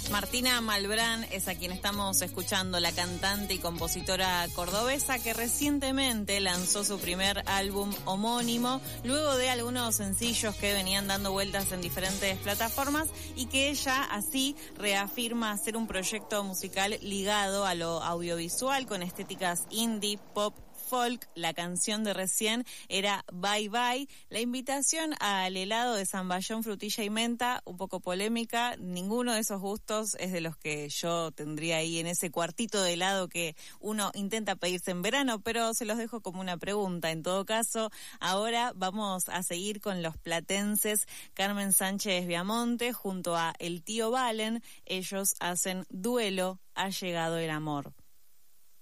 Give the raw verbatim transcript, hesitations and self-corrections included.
Martina Malbrán es a quien estamos escuchando, la cantante y compositora cordobesa que recientemente lanzó su primer álbum homónimo, luego de algunos sencillos que venían dando vueltas en diferentes plataformas y que ella así reafirma ser un proyecto musical ligado a lo audiovisual con estéticas indie, pop, folk. La canción de recién era Bye Bye. La invitación al helado de zamballón, frutilla y menta, un poco polémica. Ninguno de esos gustos es de los que yo tendría ahí en ese cuartito de helado que uno intenta pedirse en verano, pero se los dejo como una pregunta. En todo caso, ahora vamos a seguir con los platenses Carmen Sánchez Viamonte junto a el tío Valen. Ellos hacen Duelo, ha llegado el amor.